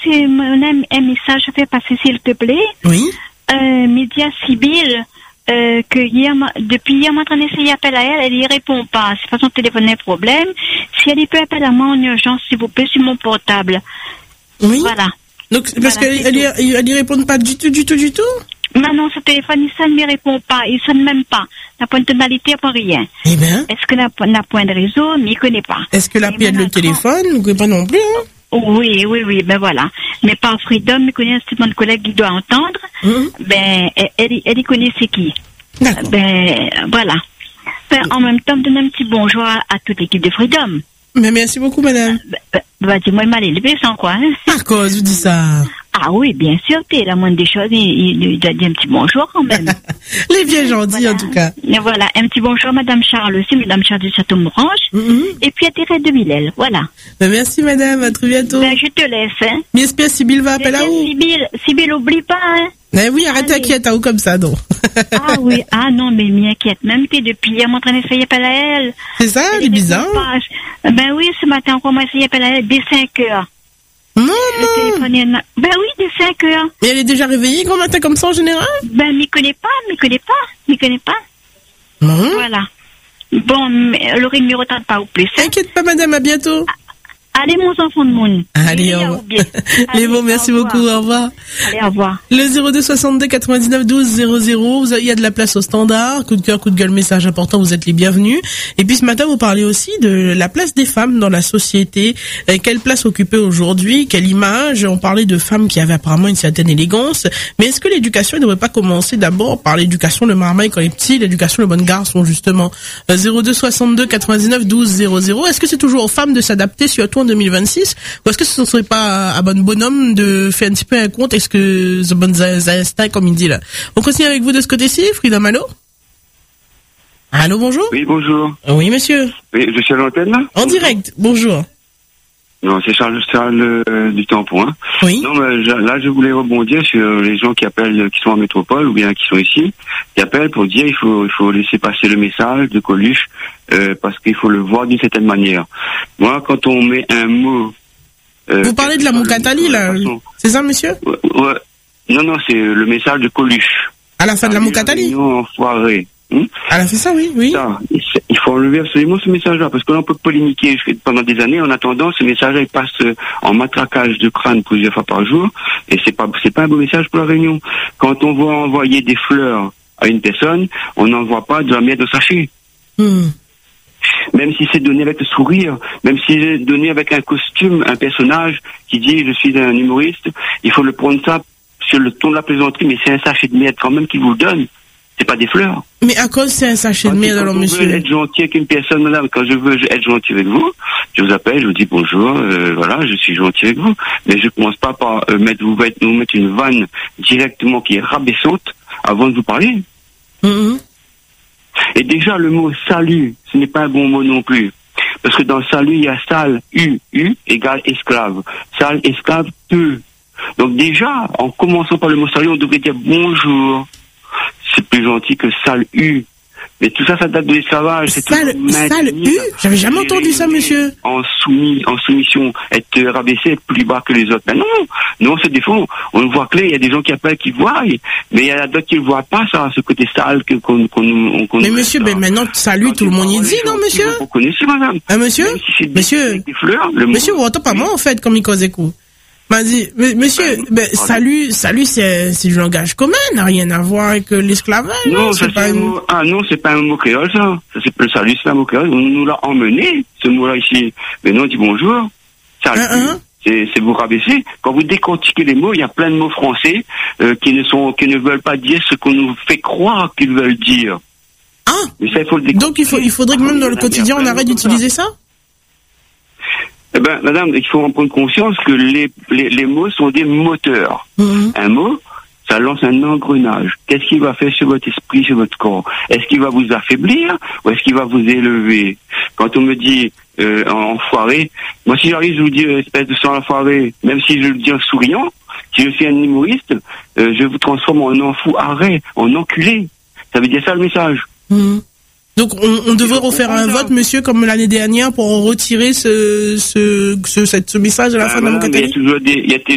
un message à faire passer, s'il te plaît. Oui. Média Sibylle, que depuis hier matin, on essaye d'appeler à elle, elle y répond pas. C'est pas son téléphone, un problème. Si elle peut appeler à moi en urgence, s'il vous plaît, sur mon portable. Oui. Voilà. Donc, parce qu'elle y répond pas du tout? Non, ce téléphone, il ne me répond pas. Il sonne même pas. N'a pas de tonalité, pas rien. Eh bien. Est-ce que n'a point de réseau, mais il connaît pas. Est-ce que la pied le téléphone? Vous ne connaissez pas non plus, hein? Oui, ben voilà. Mais pas Freedom, il connaît un mon collègue qui doit entendre. Ben, elle y connaît c'est qui. D'accord. Ben, voilà. Ben, en même temps, donne un petit bonjour à toute l'équipe de Freedom. Mais merci beaucoup, madame. Dis-moi, mal élevé sans quoi, hein. À cause, vous dites ça. Ah oui, bien sûr, t'es la moindre des choses, il doit dire un petit bonjour quand même. Les bien gentils, voilà. En tout cas. Et voilà, un petit bonjour à Madame Charles aussi, Madame Charles du Château-Morange, et puis à Thérèse de Villèle, voilà. Ben merci madame, à très bientôt. Ben je te laisse, hein. Mais espère Sibylle va appeler à où? Sibylle, oublie pas, hein. Ben oui, arrête t'inquiète à où comme ça, non. Ah oui, non, mais m'inquiète même, t'es depuis hier, mon train d'essayer d'appeler à elle. C'est ça, elle est bizarre. Ben oui, ce matin, on commence à essayer d'appeler à elle dès 5 heures. Non. Ben oui, dès 5 heures. Et elle est déjà réveillée grand matin comme ça en général? Ben, m'y connaît pas. Non. Voilà. Bon, Laurie, ne me retarde pas au plus. T'inquiète pas, madame, à bientôt. Allez, mon enfant de monde. Allez, au revoir. Les bons, merci beaucoup, au revoir. Allez, au revoir. Le 02 62 99 12 00, il y a de la place au standard, coup de cœur, coup de gueule, message important, vous êtes les bienvenus. Et puis ce matin, vous parlez aussi de la place des femmes dans la société, quelle place occuper aujourd'hui, quelle image, on parlait de femmes qui avaient apparemment une certaine élégance, mais est-ce que l'éducation ne devrait pas commencer d'abord par l'éducation, le marmaille quand il est petit, l'éducation, le bon garçon justement. 02 62 99 12 00, est-ce que c'est toujours aux femmes de s'adapter, surtout en 2026, ou est-ce que ce ne serait pas à bon bonhomme de faire un petit peu un compte, est-ce que ce bon instinct comme il dit là. On continue avec vous de ce côté-ci, Frida Malo. Allô, bonjour. Oui, bonjour. Oui, monsieur. Oui, je suis à l'antenne là. En direct, bonjour. Non, c'est Charles du Tampon. Hein. Oui. Non, mais là, je voulais rebondir sur les gens qui appellent, qui sont en métropole ou bien qui sont ici, qui appellent pour dire il faut laisser passer le message de Coluche parce qu'il faut le voir d'une certaine manière. Moi, quand on met un mot... vous parlez de la Moukatali, là, c'est ça, monsieur? Ouais. Non, c'est le message de Coluche. À la fin de la Moukatali? Enfoiré. Elle a fait ça, oui. Ça, il faut enlever absolument ce message-là, parce que là, on peut polémiquer pendant des années. En attendant, ce message-là, il passe en matraquage de crâne plusieurs fois par jour, et c'est pas un beau message pour la Réunion. Quand on va envoyer des fleurs à une personne, on n'envoie pas de la merde au sachet. Même si c'est donné avec le sourire, même si c'est donné avec un costume, un personnage qui dit je suis un humoriste, il faut le prendre ça sur le ton de la plaisanterie, mais c'est un sachet de merde quand même qui vous le donne. C'est pas des fleurs. Mais à cause c'est un sachet de merde, alors monsieur. Quand je veux être gentil avec une personne, madame, quand je veux être gentil avec vous, je vous appelle, je vous dis bonjour, voilà, je suis gentil avec vous. Mais je commence pas par vous mettre une vanne directement qui est rabaissante avant de vous parler. Et déjà, le mot salut, ce n'est pas un bon mot non plus. Parce que dans salut, il y a sale, U égale esclave. Sale, esclave, peu. Donc déjà, en commençant par le mot salut, on devrait dire bonjour. C'est plus gentil que sale U. Mais tout ça, ça date de l'esclavage. Sale U? J'avais jamais entendu ça, monsieur. En soumission, être rabaissé, être plus bas que les autres. Ben non, c'est des faux. On le voit clair, il y a des gens qui appellent, qui voient, mais il y en a d'autres qui ne voient pas ça, ce côté sale qu'on mais monsieur, ben maintenant, salut, tout le monde y dit, non, monsieur? Vous connaissez, madame? Monsieur? Monsieur, vous entendez pas moi, en fait, comme il cause écoute. Monsieur, salut, c'est du langage commun, n'a rien à voir avec l'esclavage. Non, c'est pas un mot créole, ça. Le salut, c'est un mot créole. On nous l'a emmené, ce mot-là ici. Mais non, on dit bonjour. Salut. C'est vous rabaisser. Quand vous décortiquez les mots, il y a plein de mots français, qui ne veulent pas dire ce qu'on nous fait croire qu'ils veulent dire. Mais ça, il faut le décortiquer. Donc, il faudrait que même dans le quotidien, on arrête d'utiliser ça? Eh ben, madame, il faut en prendre conscience que les mots sont des moteurs. Un mot, ça lance un engrenage. Qu'est-ce qu'il va faire sur votre esprit, sur votre corps? Est-ce qu'il va vous affaiblir ou est-ce qu'il va vous élever? Quand on me dit enfoiré, moi si j'arrive, je vous dis espèce de sang enfoiré, même si je le dis en souriant, si je suis un humoriste, je vous transforme en enfoiré, en enculé. Ça veut dire ça le message. Donc on devrait refaire un vote, monsieur, comme l'année dernière, pour en retirer ce message à la fin de la Moukatali. Il y a